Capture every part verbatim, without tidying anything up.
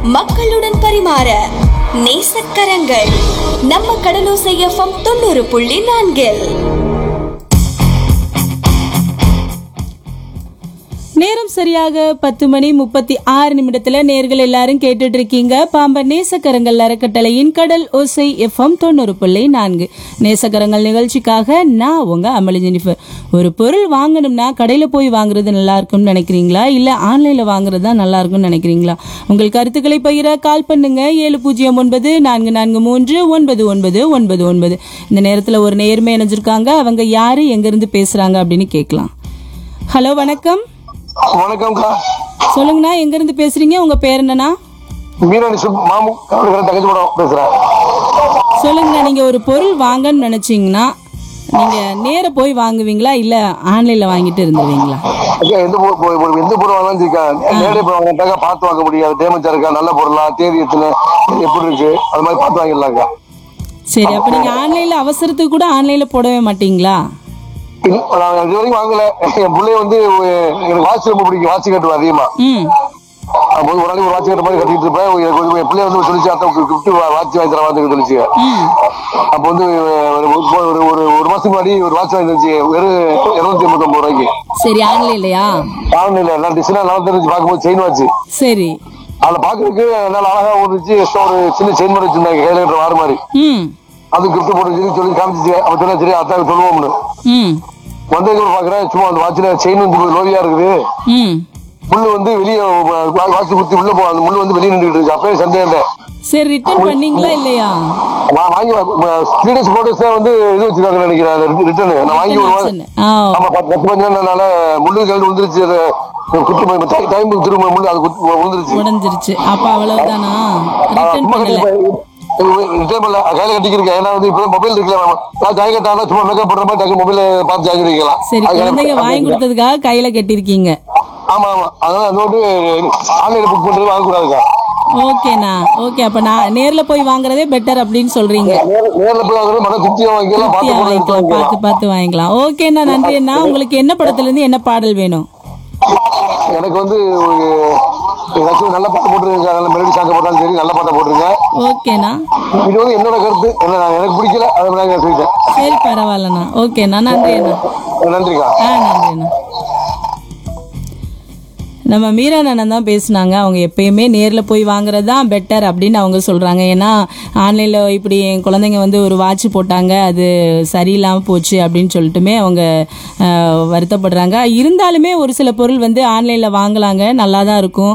மக்களுடன் பரிமாற நேசக்கரங்கள் நம்ம கடலோசை எஃப்எம் தொண்ணூறு புள்ளி நான்கில். நேரம் சரியாக பத்து மணி முப்பத்தி ஆறு நிமிடத்துல நேர்கள் எல்லாரும் கேட்டுட்டு இருக்கீங்க பாம்பன் நேசக்கரங்கள் அறக்கட்டளையின் கடல் ஓசை எஃப்எம் தொண்ணூறு புள்ளி நான்கு. நேசக்கரங்கள் நிகழ்ச்சிக்காக நான் உங்க அமளி ஜெனிஃபர். ஒரு பொருள் வாங்கணும்னா கடையில போய் வாங்குறது நல்லா இருக்கும்னு நினைக்கிறீங்களா, இல்ல ஆன்லைன்ல வாங்குறது தான் நல்லா இருக்கும்னு நினைக்கிறீங்களா? உங்கள் கருத்துக்களை பகிர கால் பண்ணுங்க ஏழு பூஜ்ஜியம் ஒன்பது நான்கு நான்கு மூன்று ஒன்பது ஒன்பது ஒன்பது ஒன்பது. இந்த நேரத்துல ஒரு நேர்மை இணைஞ்சிருக்காங்க. அவங்க யாரு, எங்க இருந்து பேசுறாங்க அப்படின்னு கேட்கலாம். ஹலோ, வணக்கம். வணக்கம்க்கா. சொல்லுங்கண்ணா, எங்க இருந்து பேசுறீங்க? உங்க பேர் என்னண்ணா? மீனாட்சி மாமு தங்கச்சி படம் பேசுறேன். சொல்லுங்கண்ணா, நீங்க ஒரு பொருள் வாங்கன்னு நினைச்சீங்கன்னா நீங்க நேர போய் வாங்குவீங்களா, இல்ல ஆன்லைன்ல வாங்கிட்டு இருந்துருவீங்களா? எந்த பொருள் எந்த பொருள் வாங்கலாம் இருக்கா, நேரே போய் வாங்கிட்டாக்கா பார்த்து வாங்க முடியாது. டேமேஜா இருக்கா, நல்ல பொருளா, தேதி எத்தனை, எப்படி இருக்கு, அது மாதிரி பார்த்து வாங்கிடலாம்க்கா. சரி, அப்ப நீங்க ஆன்லைன்ல அவசரத்துக்கு கூட ஆன்லைன்ல போடவே மாட்டீங்களா? நான் இது வரைக்கும் வாங்கல. என் பிள்ளைய வந்து எனக்கு வாட்ச் ரொம்ப பிடிக்கும், வாட்ச் கட்டுவேன் அதிகமா. ஒரு நாளைக்கு ஒரு வாட்ச் கட்ட மாதிரி கட்டிட்டு இருப்பேன். என் பிள்ளைய வந்து சொல்லிச்சு, அத்தை கிஃப்ட் வாட்ச் வாங்கி தர வாங்க சொல்லிச்சு. அப்ப வந்து ஒரு ஒரு ஒரு மாசத்துக்கு முன்னாடி ஒரு வாட்ச் வாங்கி தந்துச்சு, வெறும் இருநூத்தி எண்பத்தி ஒன்பது ரூபாய்க்கு. சரி, ஆன்லைன்லயா? ஆன்லைன்ல எல்லாம் டிசைனா நல்லா தெரிஞ்சு பார்க்கும்போது செயின் வாட்ச். சரி, அதுல பாக்குறதுக்கு நல்லா அழகா இருந்துச்சு. ஒரு சின்ன செயின் மாதிரி வச்சிருந்தாங்க, கையில கட்டுற வார மாதிரி. அது கிஃப்ட் போட்டு சொல்லி காமிச்சிச்சு. அப்ப சொன்னா சரி அத்தாக்கு சொல்லுவோம்னு வந்து பாக்குறேன். சும்மா அந்த வாட்சில செயின் வந்து லோவியா இருக்குது, முள்ளு வந்து வெளியே வாட்சி குத்தி உள்ள போ, அந்த முள்ளு வந்து வெளியே நின்றுட்டு இருக்கு. அப்பவே சந்தேகம். சரி, ரிட்டர்ன் பண்ணீங்களா இல்லையா? நான் வாங்கி த்ரீ டேஸ் போட்டோஸ் வந்து இது வச்சிருக்காங்கன்னு நினைக்கிறேன். ரிட்டர்ன் நான் வாங்கி ஒரு ஆமா பத்து பதினஞ்சு நாள் முள்ளு கழுது வந்துருச்சு. அது குத்து டைம் திரும்ப முள்ளு அது விழுந்துருச்சு, உடைஞ்சிருச்சு. அப்ப அவ்வளவுதானா? ரிட்டர்ன் பண்ணல, கையில கட்டிக்கிறேன். ஏன்னா வந்து இப்ப மொபைல் இருக்குல்ல, ஜாய் கட்டாலும் சும்மா மேக்கப் பண்ற மாதிரி டக்கு மொபைல பார்த்து ஜாய் கட்டிக்கலாம். சரி, குழந்தைங்க வாங்கி கொடுத்ததுக்காக கையில கட்டிருக்கீங்க. ஆமா ஆமா, அதனால அது வந்து ஆன்லைன்ல புக் பண்றது வாங்கக்கூடாதுக்கா. ஓகேண்ணா, ஓகே. அப்ப நான் நேர்ல போய் வாங்குறதே பெட்டர் அப்படின்னு சொல்றீங்க. நேர்ல போய் வாங்குறது மன திருப்தியா வாங்கிக்கலாம், பார்த்து பார்த்து வாங்கிக்கலாம். ஓகேண்ணா, நன்றி அண்ணா. உங்களுக்கு என்ன படத்துல இருந்து என்ன பாடல் வேணும்? எனக்கு வந்து ஏதாச்சும் நல்ல பாட்டு போட்டுருங்க, நல்ல மெலடி சாங்க போட்டாலும் சரி, நல்ல பாட்டை போட்டுருங்க. ஓகேண்ணா. இது வந்து என்னோட கருத்து, என்ன எனக்கு பிடிக்கல அதை நான் சொல்லிட்டேன். சரி, பரவாயில்லண்ணா. ஓகேண்ணா, நன்றி அண்ணா. நன்றிக்கா. ஆ, நன்றி அண்ணா. நம்ம மீரா அண்ணன் தான் பேசினாங்க. அவங்க எப்பயுமே நேரில் போய் வாங்குறது தான் பெட்டர் அப்படின்னு அவங்க சொல்கிறாங்க. ஏன்னா ஆன்லைனில் இப்படி என் குழந்தைங்க வந்து ஒரு வாட்ச் போட்டாங்க, அது சரியில்லாமல் போச்சு அப்படின்னு சொல்லிட்டுமே அவங்க வருத்தப்படுறாங்க. இருந்தாலுமே ஒரு சில பொருள் வந்து ஆன்லைனில் வாங்கலாங்க, நல்லா தான் இருக்கும்.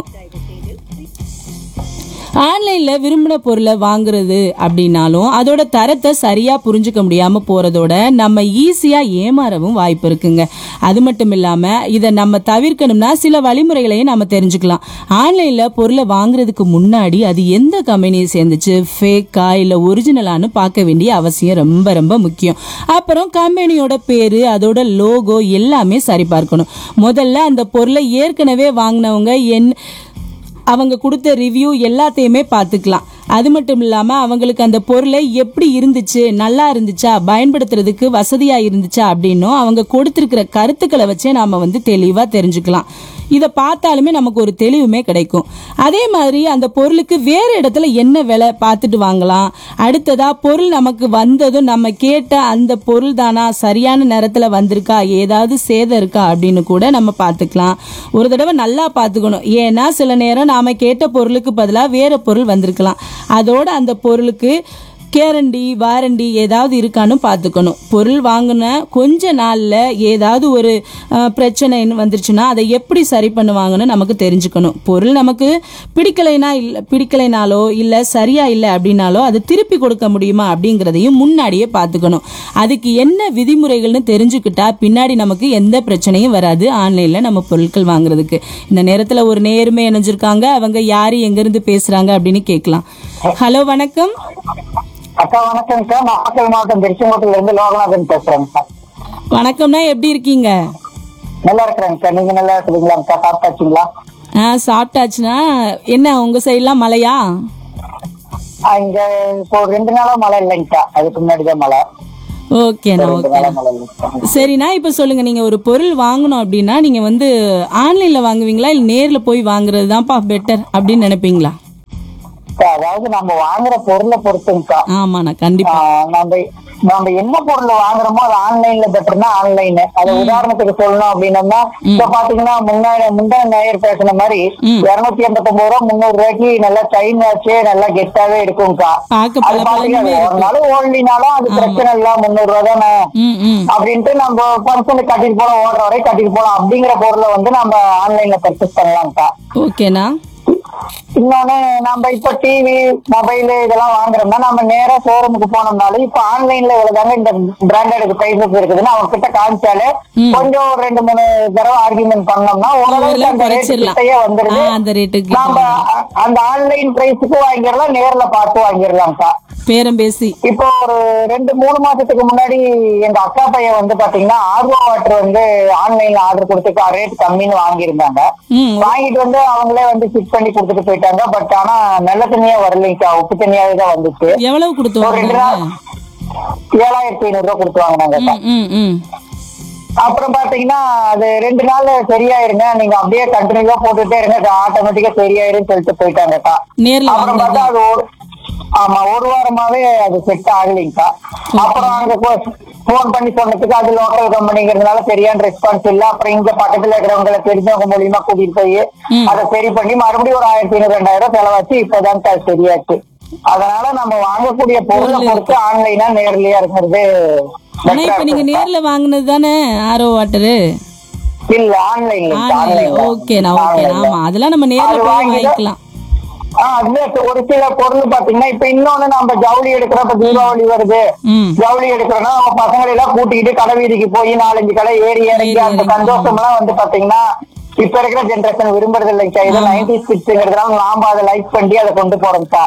ஆன்லைனில் விரும்பின பொருளை வாங்குறது அப்படின்னாலும் அதோட தரத்தை சரியாக புரிஞ்சுக்க முடியாமல் போகிறதோட நம்ம ஈஸியாக ஏமாறவும் வாய்ப்பு இருக்குங்க. அது மட்டும் இல்லாமல் இதை நம்ம தவிர்க்கணும்னா சில வழிமுறைகளையும் நம்ம தெரிஞ்சுக்கலாம். ஆன்லைனில் பொருளை வாங்குறதுக்கு முன்னாடி அது எந்த கம்பெனியை சேர்ந்துச்சு, ஃபேக்கா இல்லை ஒரிஜினலானு பார்க்க வேண்டிய அவசியம் ரொம்ப ரொம்ப முக்கியம். அப்புறம் கம்பெனியோட பேர், அதோட லோகோ எல்லாமே சரி பார்க்கணும். முதல்ல அந்த பொருளை ஏற்கனவே வாங்கினவங்க என் அவங்க கொடுத்த ரிவ்யூ எல்லாத்தையுமே பார்த்துக்கலாம். அது மட்டும் இல்லாமல் அவங்களுக்கு அந்த பொருளை எப்படி இருந்துச்சு, நல்லா இருந்துச்சா, பயன்படுத்துறதுக்கு வசதியாக இருந்துச்சா அப்படின்னும் அவங்க கொடுத்துருக்கிற கருத்துக்களை வச்சே நாம் வந்து தெளிவாக தெரிஞ்சுக்கலாம். இதை பார்த்தாலுமே நமக்கு ஒரு தெளிவுமே கிடைக்கும். அதே மாதிரி அந்த பொருளுக்கு வேறு இடத்துல என்ன விலை பார்த்துட்டு வாங்கலாம். அடுத்ததா பொருள் நமக்கு வந்ததும் நம்ம கேட்ட அந்த பொருள் தானா, சரியான நேரத்தில் வந்திருக்கா, ஏதாவது சேதம் இருக்கா அப்படின்னு கூட நம்ம பார்த்துக்கலாம். ஒரு தடவை நல்லா பார்த்துக்கணும். ஏன்னா சில நேரம் நாம் கேட்ட பொருளுக்கு பதிலாக வேறு பொருள் வந்திருக்கலாம். அதோட அந்த பொருளுக்கு கேரண்டி வாரண்டி ஏதாவது இருக்கான்னு பார்த்துக்கணும். பொருள் வாங்கின கொஞ்ச நாளில் ஏதாவது ஒரு பிரச்சனை வந்துருச்சுன்னா அதை எப்படி சரி பண்ணுவாங்கன்னு நமக்கு தெரிஞ்சுக்கணும். பொருள் நமக்கு பிடிக்கலைனா இல்லை பிடிக்கலைனாலோ இல்லை சரியா இல்லை அப்படின்னாலோ அது திருப்பி கொடுக்க முடியுமா அப்படிங்கிறதையும் முன்னாடியே பார்த்துக்கணும். அதுக்கு என்ன விதிமுறைகள்னு தெரிஞ்சுக்கிட்டா பின்னாடி நமக்கு எந்த பிரச்சனையும் வராது ஆன்லைனில் நம்ம பொருட்கள் வாங்குறதுக்கு. இந்த நேரத்தில் ஒரு நேர்மை இணைஞ்சிருக்காங்க. அவங்க யாரு, எங்கேருந்து பேசுகிறாங்க அப்படின்னு கேட்கலாம். ஹலோ, வணக்கம். அக்கா வணக்கம் சார். நான் நாமக்கல் மாவட்டம் திருச்செங்கோட்டில இருந்து லோகநாதன் பேசுறேங்க சார். வணக்கம்ண்ணா, எப்படி இருக்கீங்க? நல்லா இருக்கிறேங்க சார். நீங்க நல்லா இருக்கீங்களா சார்? சாப்பிட்டாச்சுங்களா? ஆ, சாப்பிட்டாச்சுன்னா. என்ன உங்க சைட்லாம் மழையா? இங்க இப்போ ரெண்டு நாளா மழை இல்லைங்க சார், அதுக்கு முன்னாடிதான் மழை. ஓகேண்ணா, ஓகே. சரிண்ணா, இப்போ சொல்லுங்க, நீங்க ஒரு பொருள் வாங்கணும் அப்படின்னா நீங்க வந்து ஆன்லைன்ல வாங்குவீங்களா இல்லை நேர்ல போய் வாங்குறது தான்ப்பா பெட்டர் அப்படின்னு நினைப்பீங்களா? அதாவது நம்ம வாங்குற பொருளை பொறுத்துங்கக்கா. ஆமாண்ணா கண்டிப்பா. ஆஹ் நம்ம நம்ம என்ன பொருள் வாங்குறோமோ அது ஆன்லைன்ல பெட்டர்னா ஆன்லைன். அது உதாரணத்துக்கு சொல்லணும் அப்படின்னம்னா இப்ப பாத்தீங்கன்னா முன்னாடி முந்தா நேயர் பேசுன மாதிரி இருநூத்தி எண்பத்தி ஒன்பது ரூபா முன்னூறு ரூபாய்க்கு நல்லா செயின் வாட்ச் நல்லா கெட்டாவே இருக்கும்க்கா. அது பாத்தீங்கன்னா ஒரு நாள் ஓடலினாலும் அது பிரச்சனை இல்ல, முன்னூறு ரூபா தானே அப்படின்ட்டு நம்ம பர்சனுக்கு கட்டிட்டு போலாம், ஓடுற வரை கட்டிட்டு போலாம் அப்படிங்கிற பொருளை வந்து நம்ம ஆன்லைன்ல பர்ச்சேஸ் பண்ணலாம்க்கா. ஓகேண்ணா. இன்னொன்னு நம்ம இப்ப டிவி மொபைல் இதெல்லாம் வாங்குறோம்னா நம்ம நேரா ஷோரூமுக்கு போனோம்னாலும் இப்ப ஆன்லைன்ல இவ்வளவுதாங்க இந்த பிராண்டட் பிரைசஸ் இருக்குதுன்னு அவங்க கிட்ட காமிச்சாலே கொஞ்சம் ஒரு ரெண்டு மூணு தடவை ஆர்குமெண்ட் பண்ணோம்னா ஓரளவுக்கு அந்த ரேட்டுக்கிட்டயே வந்துருது. நம்ம அந்த ஆன்லைன் பிரைஸுக்கு வாங்கிடலாம், நேர்ல பார்த்து வாங்கிடலாம்க்கா பேரம் பேசி. இப்போ ஒரு ரெண்டு மூணு மாசத்துக்கு முன்னாடி எங்க அக்கா பையன் வந்து பாத்தீங்கன்னா ஆர்வோ வாட்டர் வந்து ஆன்லைன்ல ஆர்டர் கொடுத்து ரேட் கம்மின்னு வாங்கியிருந்தாங்க. வாங்கிட்டு வந்து அவங்களே வந்து ஃபிட் பண்ணி கொடுத்துட்டு போயிட்டாங்க. பட் ஆனா நல்ல தண்ணியா வரலைங்கக்கா, உப்பு தண்ணியாவே தான் வந்துச்சு. எவ்வளவு கொடுத்து ஒரு ரெண்டு நாள் ஏழாயிரத்தி ஐநூறு ரூபாய் கொடுத்து வாங்கினாங்க. அப்புறம் பாத்தீங்கன்னா அது ரெண்டு நாள் சரியாயிருங்க, நீங்க அப்படியே கண்டினியூவா போட்டுட்டே இருங்க, ஆட்டோமேட்டிக்கா சரியாயிருன்னு சொல்லிட்டு போயிட்டாங்கக்கா. அப்புறம் பார்த்தா அது ஆமா ஒரு வாரமாவே அது செட் ஆகலைங்கக்கா. அப்புறம் அங்க போன் பண்ணி சொன்னதுக்கு அது லோக்கல் கம்பெனிங்கிறதுனால சரியான ரெஸ்பான்ஸ் இல்ல. அப்புறம் இங்க பக்கத்துல இருக்கிறவங்களை தெரிஞ்சவங்க மூலியமா கூட்டிட்டு போய் அதை சரி பண்ணி மறுபடியும் ஒரு ஆயிரத்தி ஐநூறு ரெண்டாயிரம் செலவாச்சு. இப்பதான் சரியாச்சு. அதனால நம்ம வாங்கக்கூடிய பொருளை பொறுத்து ஆன்லைனா நேர்லயா இருக்கிறது. நீங்க நேர்ல வாங்கினது தானே ஆரோ வாட்டரு? இல்ல ஆன்லைன்ல. ஓகேண்ணா ஓகேண்ணா. ஆமா அதெல்லாம் நம்ம நேர்ல போய் வாங்கிக்கலாம். ஆஹ் அதுல ஒரு சில பொருள் பாத்தீங்கன்னா இப்ப இன்னொன்னு நம்ம ஜவுளி எடுக்கிறோம், இப்ப தீபாவளி வருது ஜவுளி எடுக்கிறோம்னா நம்ம பசங்களை எல்லாம் கூட்டிக்கிட்டு கடை வீதிக்கு போய் நாலஞ்சு கடை ஏறி இறங்கி அந்த சந்தோஷம் எல்லாம் வந்து பாத்தீங்கன்னா இப்ப இருக்கிற ஜெனரேஷன் விரும்புறது இல்லைங்கக்கா. இது நைன்டி கிட்ஸ்ங்கிறதுனால நாம அதை லைக் பண்ணி அதை கொண்டு போறோம்க்கா.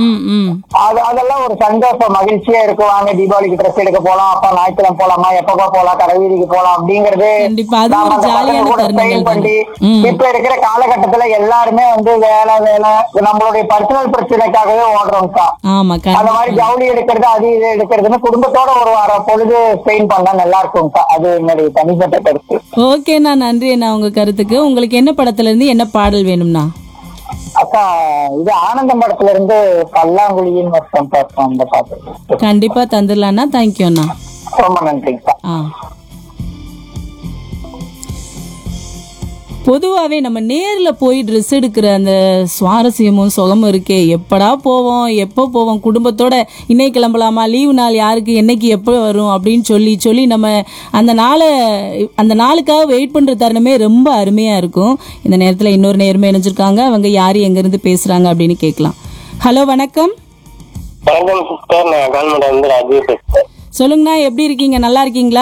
அது அதெல்லாம் ஒரு சந்தோஷம் மகிழ்ச்சியா இருக்கும். வாங்க தீபாவளிக்கு ட்ரெஸ் எடுக்க போலாம், அப்பா ஞாயிற்றுக்கிழமை போலாமா, எப்பப்பா போலாம், கடை வீதிக்கு போலாம் அப்படிங்கறது கூட ஸ்டைல் பண்ணி இப்ப இருக்கிற காலகட்டத்துல எல்லாருமே வந்து வேலை வேலை நம்மளுடைய பர்சனல் பிரச்சனைக்காகவே ஓடுறோம்க்கா. அந்த மாதிரி ஜவுளி எடுக்கிறது அது இது எடுக்கிறதுன்னு குடும்பத்தோட ஒரு வார பொழுது ஸ்பெயின் பண்ணா நல்லா இருக்கும்க்கா. அது என்னுடைய தனிப்பட்ட கருத்து. ஓகேண்ணா நன்றி அண்ணா உங்க கருத்துக்கு. உங்களுக்கு என்ன படத்துல இருந்து என்ன பாடல் வேணும்னா? அக்கா இது ஆனந்தம் படத்துல இருந்து பல்லாங்குழியின் வருஷம் பார்த்தோம் அந்த பாட்டு. கண்டிப்பா தந்துடலாம்ண்ணா. தேங்க்யூ அண்ணா. ரொம்ப நன்றிங்கக்கா. பொதுவாகவே நம்ம நேரில் போய் ட்ரெஸ் எடுக்கிற அந்த சுவாரஸ்யமும் சுகமும் இருக்கே. எப்படா போவோம், எப்போ போவோம், குடும்பத்தோட இன்னைக்கு கிளம்பலாமா, லீவு நாள் யாருக்கு என்னைக்கு எப்போ வரும் அப்படின்னு சொல்லி சொல்லி நம்ம அந்த நாளை அந்த நாளுக்காக வெயிட் பண்ணுற தருணமே ரொம்ப அருமையாக இருக்கும். இந்த நேரத்தில் இன்னொரு நேர்மை இணைஞ்சிருக்காங்க. அவங்க யார் எங்கேருந்து பேசுகிறாங்க அப்படின்னு கேட்கலாம். ஹலோ வணக்கம். வணக்கம் சிஸ்டர், நான் கால்மண்டா வந்து ராஜு பேசுறேன். சொல்லுங்கண்ணா, எப்படி இருக்கீங்க? நல்லா இருக்கீங்களா?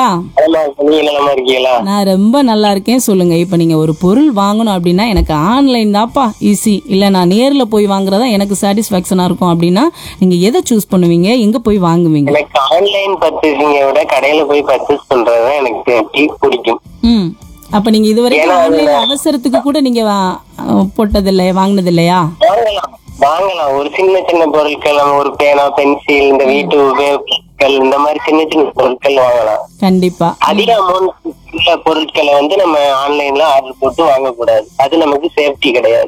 நான் ரொம்ப நல்லா இருக்கேன். சொல்லுங்க, இப்ப நீங்க ஒரு பொருள் வாங்கணும் அப்படின்னா எனக்கு ஆன்லைன் தான்ப்பா ஈஸி, இல்ல நான் நேர்ல போய் வாங்குறதா எனக்கு சாட்டிஸ்பாக்சனா இருக்கும் அப்படின்னா நீங்க எதை சூஸ் பண்ணுவீங்க, எங்க போய் வாங்குவீங்க? எனக்கு ஆன்லைன் பர்ச்சேசிங்கை விட கடையில போய் பர்ச்சேஸ் பண்றது எனக்கு பிடிக்கும். ம் அப்ப நீங்க இதுவரைக்கும் ஆன்லைன் அவசரத்துக்கு கூட நீங்க போட்டது இல்லையா, வாங்கினது இல்லையா? வாங்கலாம். ஒரு சின்ன சின்ன பொருட்கள், ஒரு பேனா, பென்சில், இந்த வீட்டு உபயோகங்கள், இந்த மாதிரி சின்ன சின்ன பொருட்கள் வாங்கலாம். கண்டிப்பா. அதிக அமௌண்ட் பொருட்களை வந்து நம்ம ஆன்லைன்ல ஆர்டர் போட்டு வாங்கக்கூடாது. அது நமக்கு சேஃப்டி கிடையாது.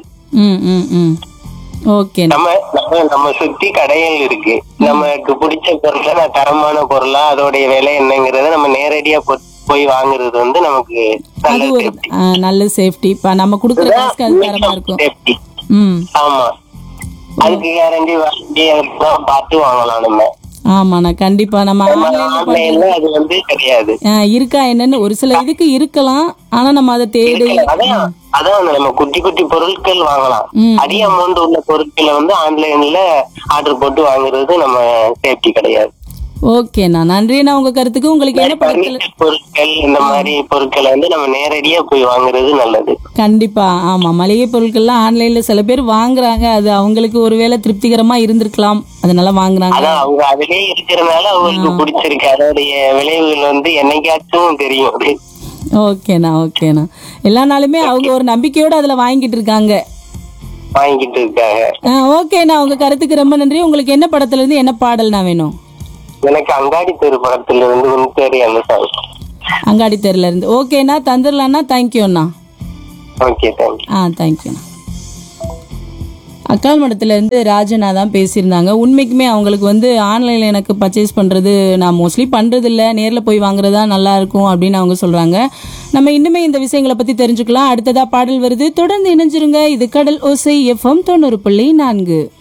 நம்ம நம்ம சுத்தி கடைகள் இருக்கு. நமக்கு பிடிச்ச பொருட்களை நான் தரமான பொருளா அதோடைய விலை என்னங்கறத நம்ம நேரடியா போய் வாங்குறது வந்து நமக்கு நல்ல சேஃப்டி. இப்ப நம்ம குடுக்குற காசுக்கு அது தரமா இருக்கும். சேஃப்டி. ஆமா, அதுக்கு கேரண்டி வாரண்டி அதெல்லாம் பார்த்து வாங்கலாம் நம்ம. ஆமாண்ணா கண்டிப்பா. நம்ம ஆன்லைன்ல அது வந்து கிடையாது. இருக்கா என்னன்னு ஒரு சில இதுக்கு இருக்கலாம், ஆனா நம்ம அதை தேடி அதான் நம்ம குட்டி குட்டி பொருட்கள் வாங்கலாம். அதிக அமௌண்ட் உள்ள பொருட்களை வந்து ஆன்லைன்ல ஆர்டர் போட்டு வாங்குறது நம்ம சேஃப்டி கிடையாது. ஓகேண்ணா, நன்றிண்ணா உங்க கருத்துக்கு. உங்களுக்கு என்ன படத்துல பொருட்கள் இந்த மாதிரி பொருட்களை வந்து நம்ம நேரடியா போய் வாங்குறது நல்லது. கண்டிப்பா. ஆமா, மளிகை பொருட்கள்லாம் ஆன்லைன்ல சில பேர் வாங்குறாங்க, அது அவங்களுக்கு ஒருவேளை திருப்திகரமா இருந்திருக்கலாம், அதனால வாங்குறாங்க. அவங்க அதிலே இருக்கிறதுனால அவங்களுக்கு பிடிச்சிருக்கு. அதோடைய விளைவுகள் வந்து என்னைக்காச்சும் தெரியும். ஓகேண்ணா ஓகேண்ணா. எல்லா நாளுமே அவங்க ஒரு நம்பிக்கையோட அதுல வாங்கிட்டு இருக்காங்க வாங்கிட்டு இருக்காங்க ஓகேண்ணா, உங்க கருத்துக்கு ரொம்ப நன்றி. உங்களுக்கு என்ன படத்துல இருந்து என்ன பாடல்னா வேணும்? எனக்கு அங்காடி தெரு படத்துல இருந்து உன்தேடி அந்த சாங். அங்காடி தெருல இருந்து. ஓகேண்ணா, தந்துடலாம்ண்ணா. தேங்க்யூ அண்ணா. Okay, thank you. ஆ தேங்க்யூண்ணா. அக்கால் மடத்துல இருந்து ராஜனா தான் பேசியிருந்தாங்க. உண்மைக்குமே அவங்களுக்கு வந்து ஆன்லைன்ல எனக்கு பர்ச்சேஸ் பண்றது நான் மோஸ்ட்லி பண்றது இல்ல, நேர்ல போய் வாங்குறதா நல்லா இருக்கும் அப்படின்னு அவங்க சொல்றாங்க. நம்ம இன்னுமே இந்த விஷயங்களை பத்தி தெரிஞ்சுக்கலாம். அடுத்ததா பாடல் வருது, தொடர்ந்து இணைஞ்சிருங்க. இது கடல் ஓசை எஃப்எம் தொண்ணூறு புள்ளி நான்கு.